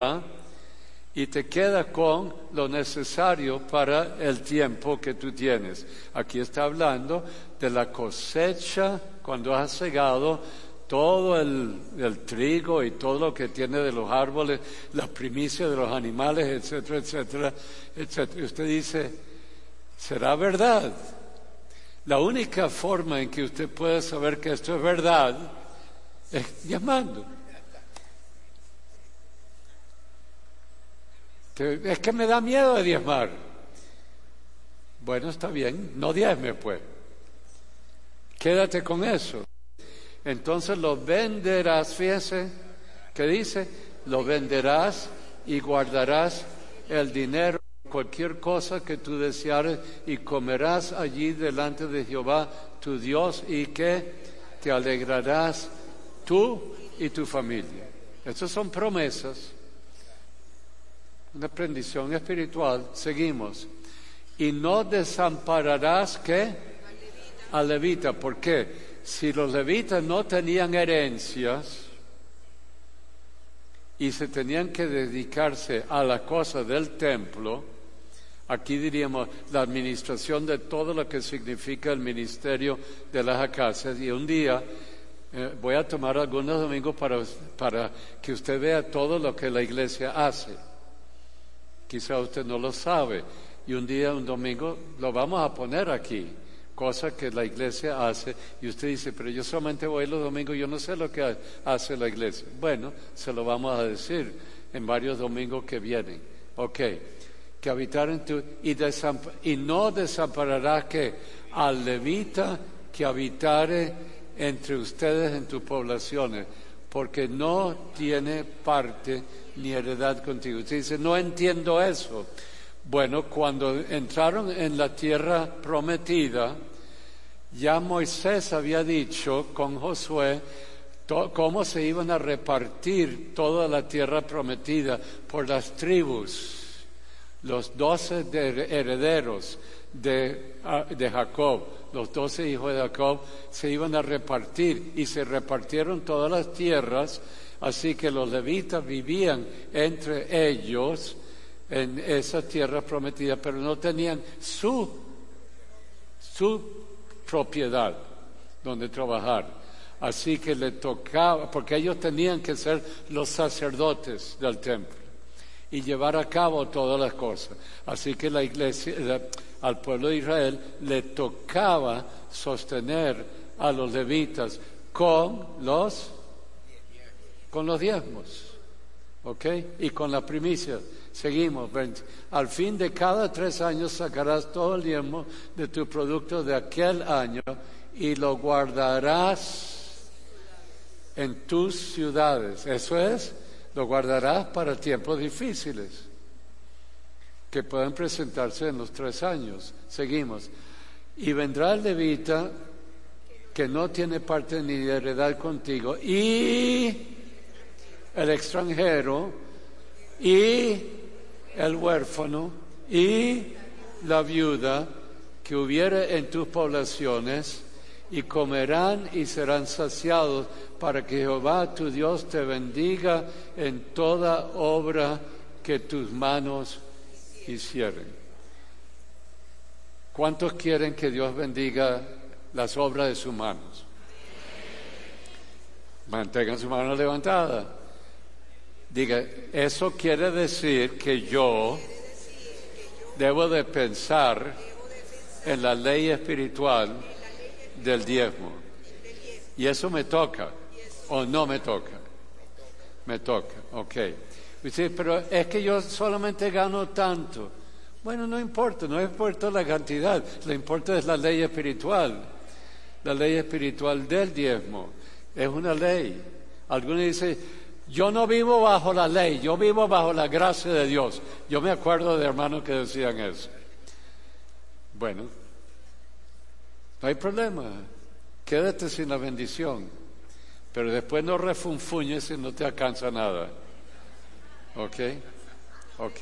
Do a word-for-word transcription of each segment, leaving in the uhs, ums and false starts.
y te queda con lo necesario para el tiempo que tú tienes. Aquí está hablando de la cosecha cuando has segado todo el, el trigo y todo lo que tiene de los árboles, la primicia de los animales, etcétera, etcétera, etcétera. Y usted dice, ¿será verdad? La única forma en que usted puede saber que esto es verdad es llamando. Es que me da miedo de diezmar. Bueno, está bien, no diezme pues. Quédate con eso. Entonces lo venderás, fíjese, ¿qué dice? Lo venderás y guardarás el dinero, cualquier cosa que tú deseares, y comerás allí delante de Jehová tu Dios, y que te alegrarás tú y tu familia. Estas son promesas. Una bendición espiritual. Seguimos. Y no desampararás, ¿qué? Al levita. ¿Por qué? Si los levitas no tenían herencias y se tenían que dedicarse a la cosa del templo, aquí diríamos la administración de todo lo que significa el ministerio de las acacias. Y un día eh, voy a tomar algunos domingos para, para que usted vea todo lo que la iglesia hace. Quizá usted no lo sabe, y un día, un domingo, lo vamos a poner aquí, cosa que la iglesia hace, y usted dice, pero yo solamente voy los domingos, yo no sé lo que hace la iglesia. Bueno, se lo vamos a decir en varios domingos que vienen. Ok, que habitar en tu, y, desamp- y no desampararás que al levita que habitare entre ustedes en tus poblaciones, porque no tiene parte ni heredad contigo. Usted dice, no entiendo eso. Bueno, cuando entraron en la tierra prometida, ya Moisés había dicho con Josué to- cómo se iban a repartir toda la tierra prometida por las tribus. Los doce de herederos de, de Jacob, los doce hijos de Jacob, se iban a repartir, y se repartieron todas las tierras, así que los levitas vivían entre ellos en esa tierra prometida, pero no tenían su, su propiedad donde trabajar. Así que le tocaba, porque ellos tenían que ser los sacerdotes del templo y llevar a cabo todas las cosas. Así que la iglesia, la, al pueblo de Israel le tocaba sostener a los levitas con los con los diezmos, ¿ok? Y con la primicia. Seguimos. Al fin de cada tres años sacarás todo el diezmo de tu producto de aquel año y lo guardarás en tus ciudades. Eso es, lo guardarás para tiempos difíciles que pueden presentarse en los tres años. Seguimos. Y vendrá el levita que no tiene parte ni de heredad contigo, y el extranjero, y el huérfano, y la viuda que hubiere en tus poblaciones, y comerán y serán saciados, para que Jehová tu Dios te bendiga en toda obra que tus manos hicieren. ¿Cuántos quieren que Dios bendiga las obras de sus manos? Mantengan su mano levantada. Diga, eso quiere decir que yo debo de pensar en la ley espiritual del diezmo. Y eso me toca, o no me toca. Me toca, ok. Dice, pero es que yo solamente gano tanto. Bueno, no importa, no importa la cantidad, lo importa es la ley espiritual. La ley espiritual del diezmo es una ley. Algunos dicen, yo no vivo bajo la ley, yo vivo bajo la gracia de Dios. Yo me acuerdo de hermanos que decían eso. Bueno, no hay problema, quédate sin la bendición, pero después no refunfuñes si no te alcanza nada. ¿Ok? Ok.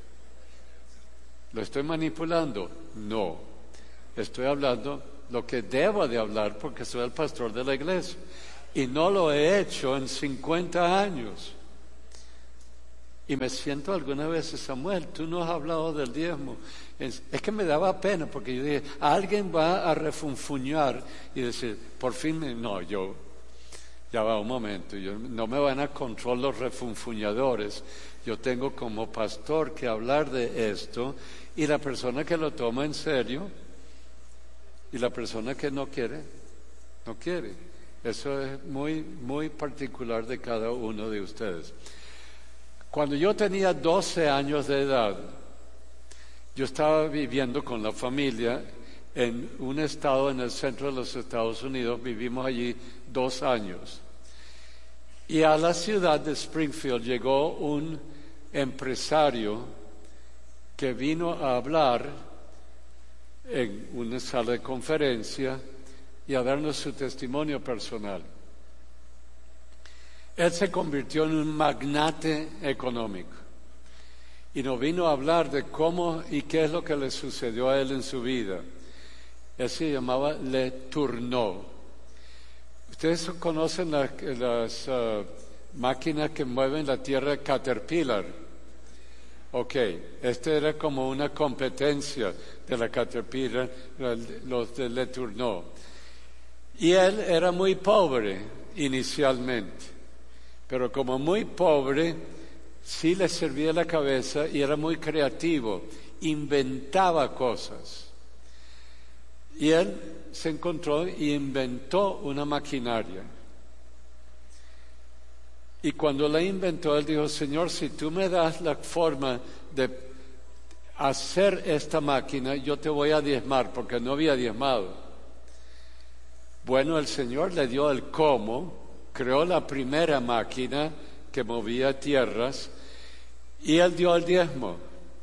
¿Lo estoy manipulando? No. Estoy hablando lo que debo de hablar porque soy el pastor de la iglesia. Y no lo he hecho en cincuenta años. Y me siento algunas veces, Samuel, tú no has hablado del diezmo. Es, es que me daba pena porque yo dije, alguien va a refunfuñar y decir, por fin, me, no, yo, ya va un momento, yo, no me van a controlar los refunfuñadores. Yo tengo como pastor que hablar de esto y la persona que lo toma en serio y la persona que no quiere, no quiere. Eso es muy, muy particular de cada uno de ustedes. Cuando yo tenía doce años de edad, yo estaba viviendo con la familia en un estado en el centro de los Estados Unidos. Vivimos allí dos años. Y a la ciudad de Springfield llegó un empresario que vino a hablar en una sala de conferencia y a darnos su testimonio personal. Él se convirtió en un magnate económico y nos vino a hablar de cómo y qué es lo que le sucedió a él en su vida. Él se llamaba Le Tourneau. Ustedes conocen la, las uh, máquinas que mueven la tierra, Caterpillar. Ok, este era como una competencia de la Caterpillar, los de Le Tourneau. Y él era muy pobre inicialmente. Pero como muy pobre, sí le servía la cabeza y era muy creativo, inventaba cosas. Y él se encontró y inventó una maquinaria. Y cuando la inventó, él dijo, Señor, si tú me das la forma de hacer esta máquina, yo te voy a diezmar, porque no había diezmado. Bueno, el Señor le dio el cómo. Creó la primera máquina que movía tierras y él dio el diezmo.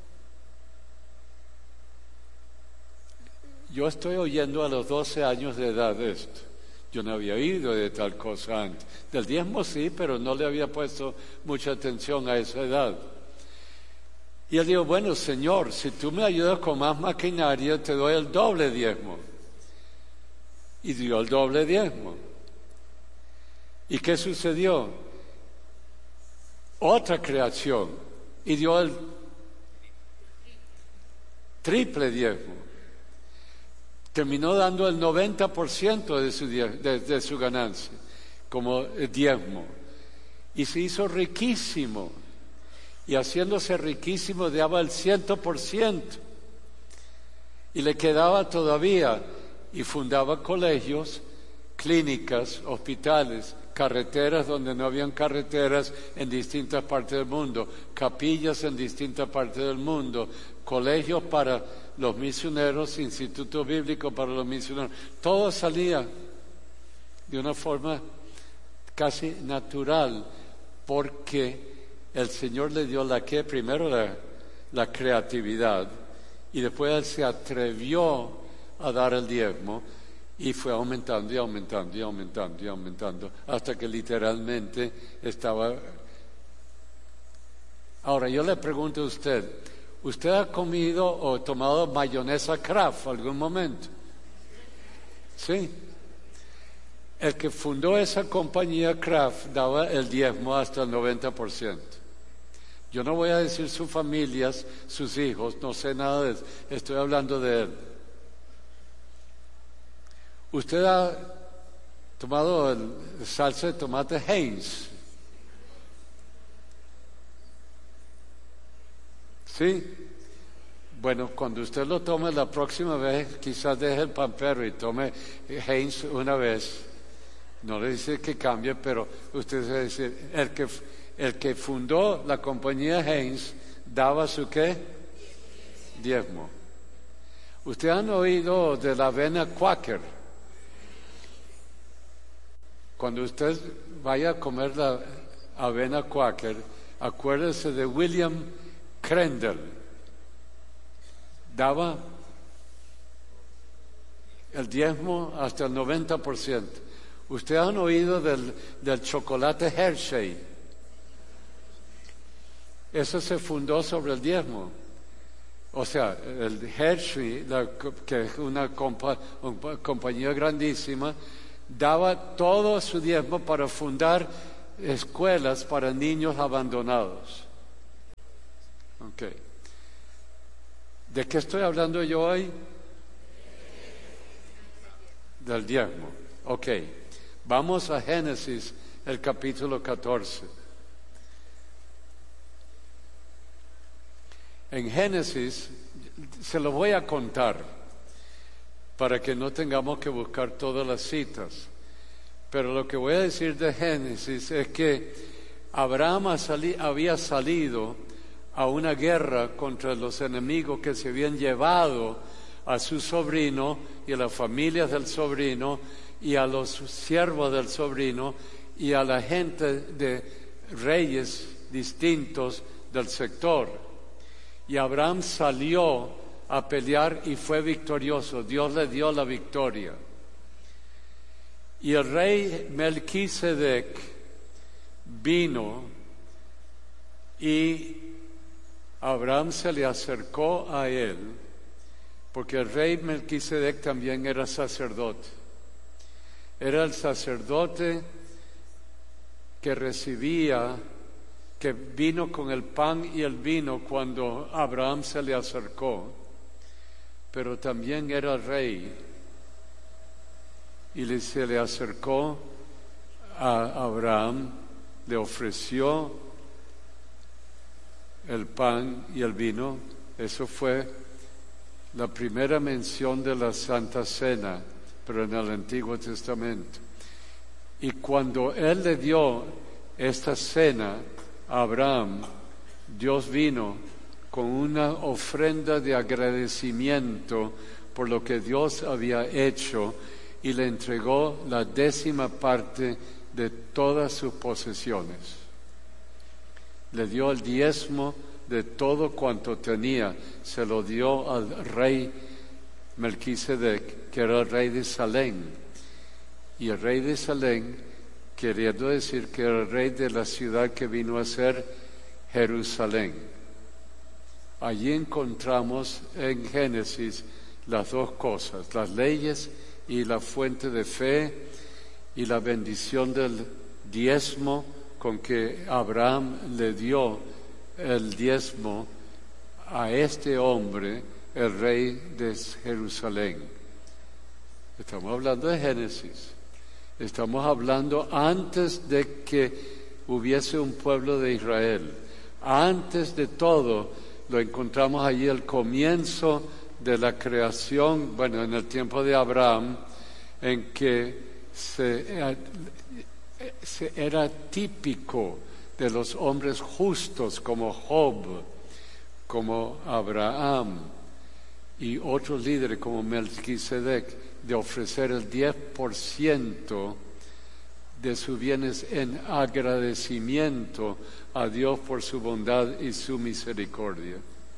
Yo estoy oyendo a los doce años de edad esto. Yo no había oído de tal cosa antes. Del diezmo sí, pero no le había puesto mucha atención a esa edad. Y él dijo, bueno, Señor, si tú me ayudas con más maquinaria, te doy el doble diezmo. Y dio el doble diezmo. ¿Y qué sucedió? Otra creación, y dio el triple diezmo. Terminó dando el noventa por ciento de su, de, de su ganancia como diezmo. Y se hizo riquísimo. Y haciéndose riquísimo daba el cien por ciento. Y le quedaba todavía, y fundaba colegios, clínicas, hospitales, carreteras donde no habían carreteras en distintas partes del mundo, capillas en distintas partes del mundo, colegios para los misioneros, institutos bíblicos para los misioneros. Todo salía de una forma casi natural, porque el Señor le dio la que primero la, la creatividad, y después él se atrevió a dar el diezmo. Y fue aumentando y aumentando y aumentando y aumentando hasta que literalmente estaba. Ahora yo le pregunto a usted, ¿usted ha comido o tomado mayonesa Kraft algún momento? Sí. El que fundó esa compañía Kraft daba el diezmo hasta el noventa por ciento. Yo no voy a decir sus familias, sus hijos, no sé nada de eso, estoy hablando de él. ¿Usted ha tomado el salsa de tomate Heinz? ¿Sí? Bueno, cuando usted lo tome la próxima vez, quizás deje el pampero y tome Heinz una vez. No le dice que cambie, pero usted se dice, el que, el que fundó la compañía Heinz daba su ¿qué? Diezmo. ¿Usted han oído de la avena Quaker? Cuando usted vaya a comer la avena Quaker, acuérdese de William Crandall. Daba el diezmo hasta el noventa por ciento. ¿Ustedes han oído del, del chocolate Hershey? Eso se fundó sobre el diezmo. O sea, el Hershey, la, que es una, compa, una compañía grandísima, daba todo su diezmo para fundar escuelas para niños abandonados. Ok. ¿De qué estoy hablando yo hoy? Del diezmo. Ok. Vamos a Génesis, el capítulo catorce. En Génesis, se lo voy a contar para que no tengamos que buscar todas las citas. Pero lo que voy a decir de Génesis es que Abraham había salido a una guerra contra los enemigos que se habían llevado a su sobrino y a las familias del sobrino y a los siervos del sobrino y a la gente de reyes distintos del sector. Y Abraham salió a pelear y fue victorioso. Dios le dio la victoria. Y el rey Melquisedec vino y Abraham se le acercó a él, porque el rey Melquisedec también era sacerdote. Era el sacerdote que recibía, que vino con el pan y el vino cuando Abraham se le acercó, pero también era rey. Y le, se le acercó a Abraham, le ofreció el pan y el vino. Eso fue la primera mención de la Santa Cena, pero en el Antiguo Testamento. Y cuando él le dio esta cena a Abraham, Dios vino con una ofrenda de agradecimiento por lo que Dios había hecho y le entregó la décima parte de todas sus posesiones. Le dio el diezmo de todo cuanto tenía, se lo dio al rey Melquisedec, que era el rey de Salem. Y el rey de Salem, queriendo decir que era el rey de la ciudad que vino a ser Jerusalén. Allí encontramos en Génesis las dos cosas, las leyes y la fuente de fe y la bendición del diezmo con que Abraham le dio el diezmo a este hombre, el rey de Jerusalén. Estamos hablando de Génesis. Estamos hablando antes de que hubiese un pueblo de Israel. Antes de todo, lo encontramos allí el comienzo de la creación, bueno, en el tiempo de Abraham, en que se, se era típico de los hombres justos como Job, como Abraham y otros líderes como Melquisedec, de ofrecer el diez por ciento de sus bienes en agradecimiento a Dios por su bondad y su misericordia.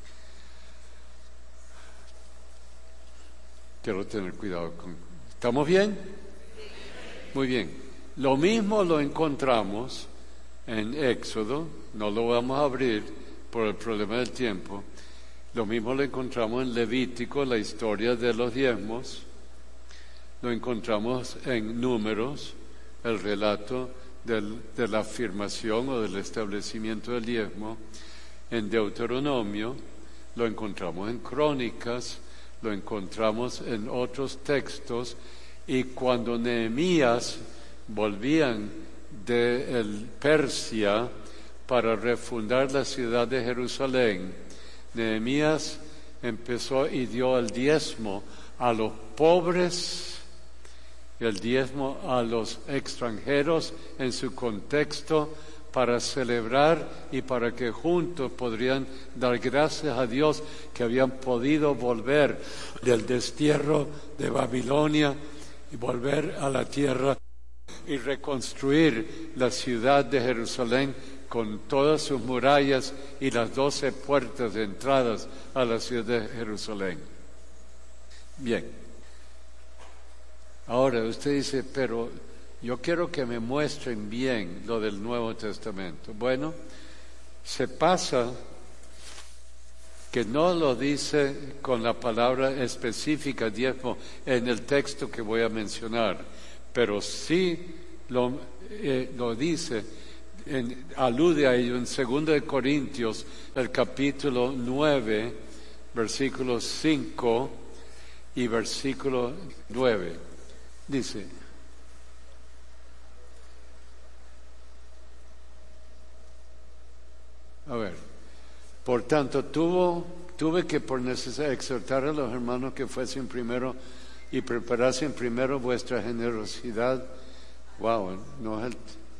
Quiero tener cuidado con... ¿Estamos bien? Muy bien. Lo mismo lo encontramos en Éxodo, no lo vamos a abrir por el problema del tiempo. Lo mismo lo encontramos en Levítico, la historia de los diezmos. Lo encontramos en Números, el relato del, de la afirmación o del establecimiento del diezmo. En Deuteronomio, lo encontramos en Crónicas, lo encontramos en otros textos. Y cuando Nehemías volvían de el Persia para refundar la ciudad de Jerusalén, Nehemías empezó y dio el diezmo a los pobres, el diezmo a los extranjeros en su contexto, para celebrar y para que juntos podrían dar gracias a Dios que habían podido volver del destierro de Babilonia y volver a la tierra y reconstruir la ciudad de Jerusalén con todas sus murallas y las doce puertas de entradas a la ciudad de Jerusalén. Bien. Ahora usted dice, pero yo quiero que me muestren bien lo del Nuevo Testamento. Bueno, se pasa que no lo dice con la palabra específica diezmo en el texto que voy a mencionar, pero sí lo, eh, lo dice en, alude a ello en Segunda de Corintios, el capítulo nueve, versículo cinco y versículo nueve. Dice: a ver, por tanto, tuvo, tuve que por necesidad exhortar a los hermanos que fuesen primero y preparasen primero vuestra generosidad. Wow, no es el...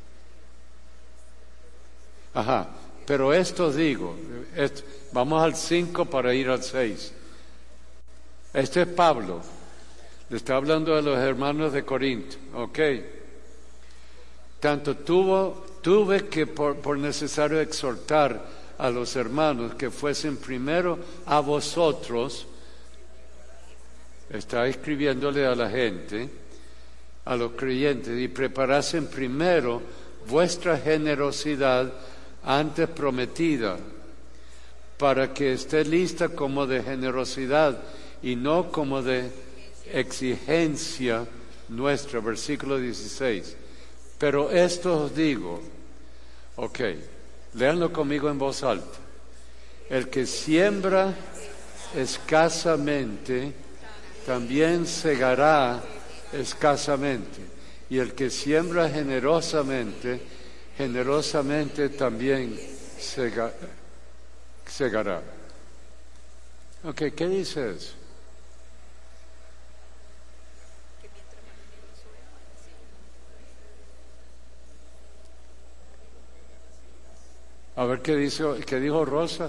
Ajá, pero esto digo, esto, vamos al cinco para ir al seis. Este es Pablo, le está hablando a los hermanos de Corinto, ok. Tanto tuvo, tuve que por, por necesario exhortar a los hermanos que fuesen primero a vosotros, está escribiéndole a la gente, a los creyentes, y preparasen primero vuestra generosidad antes prometida, para que esté lista como de generosidad y no como de exigencia nuestra. Versículo dieciséis. Pero esto os digo, ok, léanlo conmigo en voz alta. El que siembra escasamente, también segará escasamente. Y el que siembra generosamente, generosamente también sega, segará. Ok, ¿qué dice eso? A ver qué dice, qué dijo Rosa.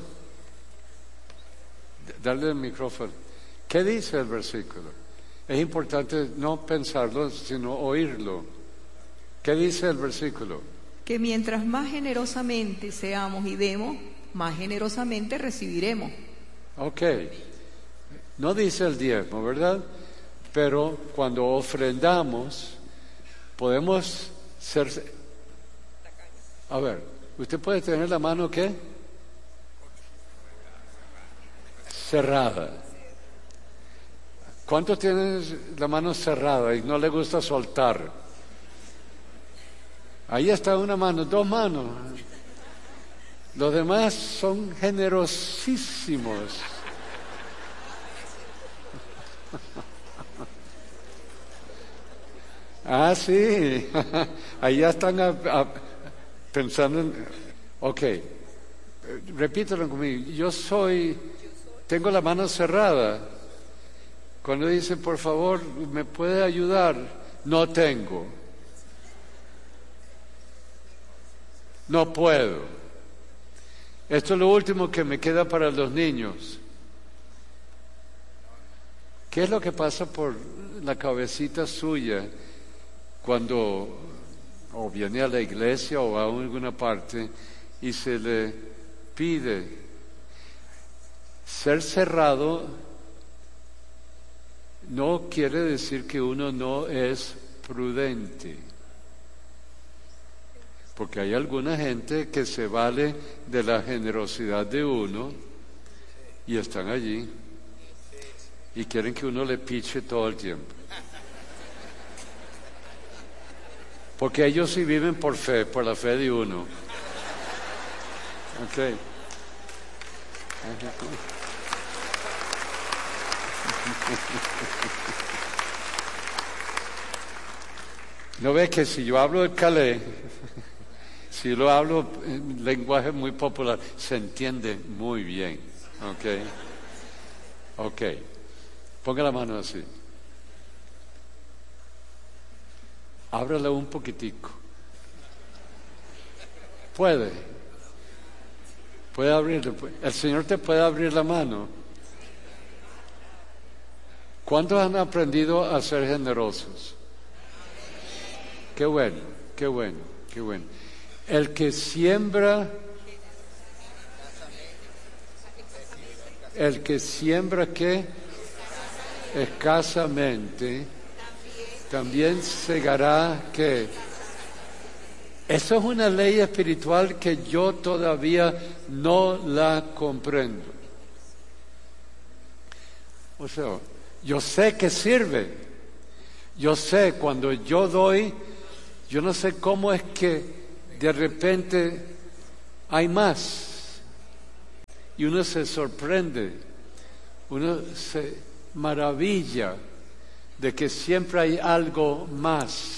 Dale el micrófono. ¿Qué dice el versículo? Es importante no pensarlo, sino oírlo. ¿Qué dice el versículo? Que mientras más generosamente seamos y demos, más generosamente recibiremos. Ok. No dice el diezmo, ¿verdad? Pero cuando ofrendamos, podemos ser... A ver, ¿usted puede tener la mano qué? Cerrada. ¿Cuántos tienen la mano cerrada y no le gusta soltar? Ahí está una mano, dos manos. Los demás son generosísimos. Ah, sí. Ahí ya están a, a, pensando en... Ok, repítelo conmigo. Yo soy... Tengo la mano cerrada. Cuando dice, por favor, ¿me puede ayudar? No tengo. No puedo. Esto es lo último que me queda para los niños. ¿Qué es lo que pasa por la cabecita suya cuando o viene a la iglesia o a alguna parte y se le pide ser cerrado? No quiere decir que uno no es prudente, porque hay alguna gente que se vale de la generosidad de uno y están allí y quieren que uno le piche todo el tiempo, porque ellos sí viven por fe, por la fe de uno. Ok. ¿No ves que si yo hablo de Calais, si lo hablo en lenguaje muy popular, se entiende muy bien? Ok. Ok. Ponga la mano así. Ábrala un poquitico. Puede. Puede abrirlo. El Señor te puede abrir la mano. ¿Cuántos han aprendido a ser generosos? Qué bueno, qué bueno, qué bueno. El que siembra, el que siembra ¿qué? Escasamente, también segará ¿qué? Eso es una ley espiritual que yo todavía no la comprendo. O sea, yo sé que sirve. Yo sé cuando yo doy, yo no sé cómo es que de repente hay más. Y uno se sorprende, uno se maravilla de que siempre hay algo más.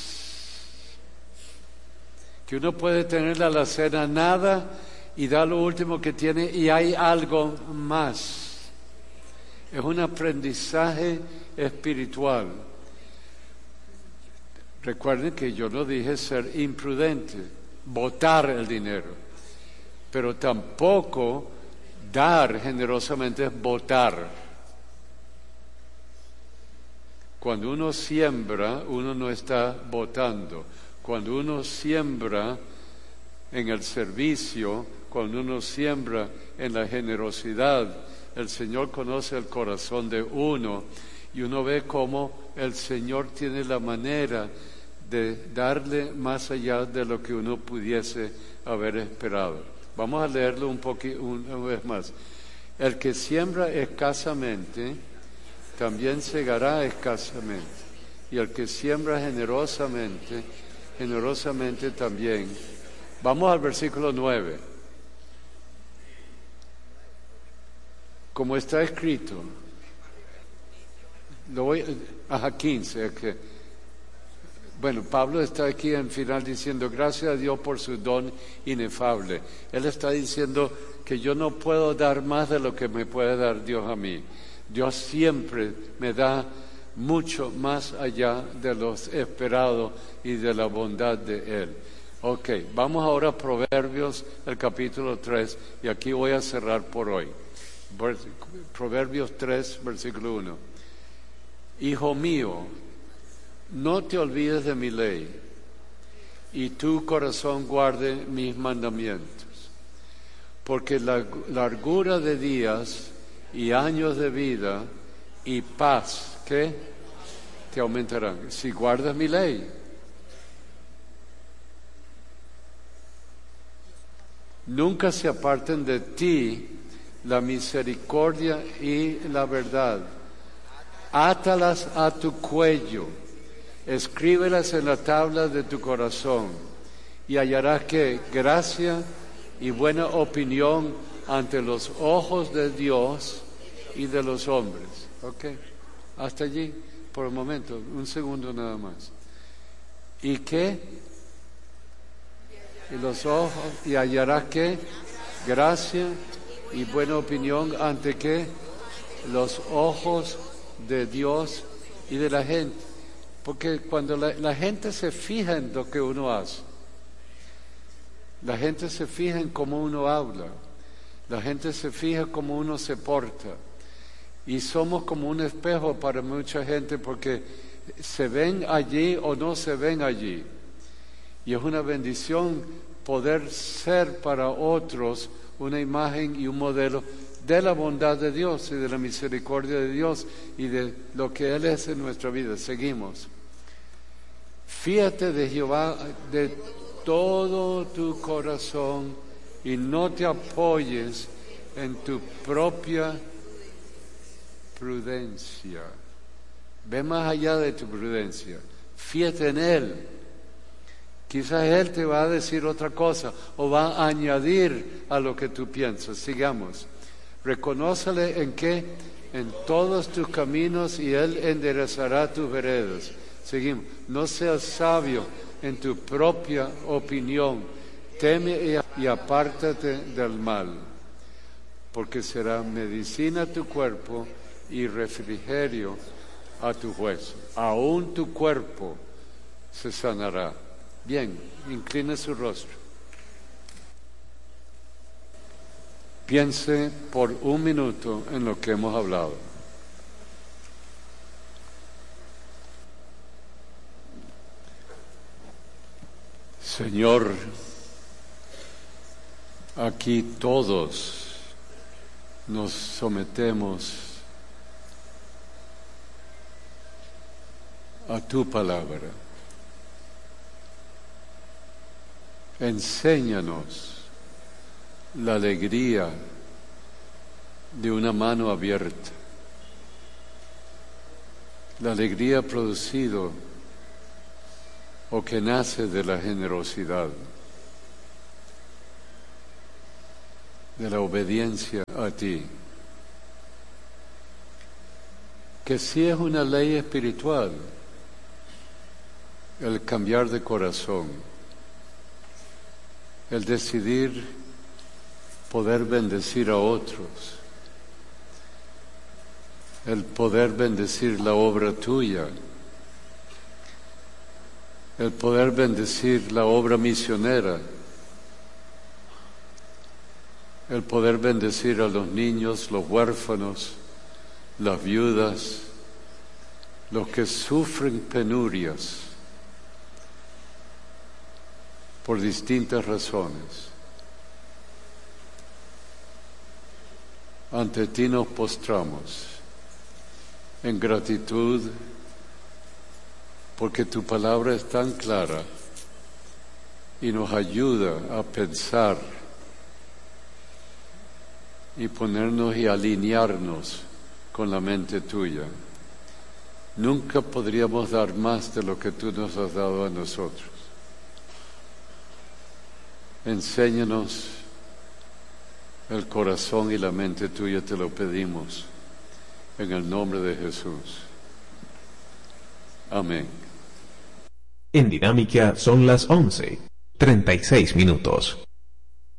Que uno puede tener a la cena nada y da lo último que tiene y hay algo más. Es un aprendizaje espiritual. Recuerden que yo no dije ser imprudente, botar el dinero, pero tampoco dar generosamente es botar. Cuando uno siembra, uno no está botando. Cuando uno siembra en el servicio, cuando uno siembra en la generosidad, el Señor conoce el corazón de uno y uno ve cómo el Señor tiene la manera de darle más allá de lo que uno pudiese haber esperado. Vamos a leerlo un poquito una vez más. El que siembra escasamente, también segará escasamente. Y el que siembra generosamente, generosamente también. Vamos al versículo nueve. Como está escrito, lo voy, ajá, quince, que, bueno, Pablo está aquí en final diciendo, gracias a Dios por su don inefable. Él está diciendo que yo no puedo dar más de lo que me puede dar Dios a mí. Dios siempre me da mucho más allá de lo esperado y de la bondad de Él. Ok, vamos ahora a Proverbios, el capítulo tres, y aquí voy a cerrar por hoy. Proverbios tres, versículo uno. Hijo mío, no te olvides de mi ley, y tu corazón guarde mis mandamientos, porque la largura de días y años de vida y paz, ¿qué? Te aumentarán si guardas mi ley. Nunca se aparten de ti la misericordia y la verdad. Átalas a tu cuello, escríbelas en la tabla de tu corazón, y hallarás que gracia y buena opinión ante los ojos de Dios y de los hombres. Ok, hasta allí por un momento, un segundo nada más. ¿Y qué? Y los ojos, y hallarás que gracia y buena opinión ante qué? Los ojos de Dios y de la gente. Porque cuando la, la gente se fija en lo que uno hace, la gente se fija en cómo uno habla, la gente se fija cómo uno se porta, y somos como un espejo para mucha gente porque se ven allí o no se ven allí, y es una bendición poder ser para otros una imagen y un modelo de la bondad de Dios y de la misericordia de Dios y de lo que Él es en nuestra vida. Seguimos. Fíate de Jehová de todo tu corazón y no te apoyes en tu propia prudencia. Ve más allá de tu prudencia. Fíate en Él. Quizás Él te va a decir otra cosa o va a añadir a lo que tú piensas. Sigamos. Reconócele en qué, en todos tus caminos y Él enderezará tus veredas. Seguimos. No seas sabio en tu propia opinión. Teme y apártate del mal, porque será medicina a tu cuerpo y refrigerio a tu hueso. Aún tu cuerpo se sanará. Bien, incline su rostro. Piense por un minuto en lo que hemos hablado. Señor, aquí todos nos sometemos a tu palabra. Enséñanos la alegría de una mano abierta, la alegría producido o que nace de la generosidad. de la obediencia a ti, que sí es una ley espiritual el cambiar de corazón, el decidir poder bendecir a otros, el poder bendecir la obra tuya, el poder bendecir la obra misionera, el poder bendecir a los niños, los huérfanos, las viudas, los que sufren penurias por distintas razones. Ante ti nos postramos en gratitud porque tu palabra es tan clara y nos ayuda a pensar y ponernos y alinearnos con la mente tuya. Nunca podríamos dar más de lo que tú nos has dado a nosotros. Enséñanos el corazón y la mente tuya, te lo pedimos, en el nombre de Jesús. Amén. En Dinámica son las once, treinta y seis minutos.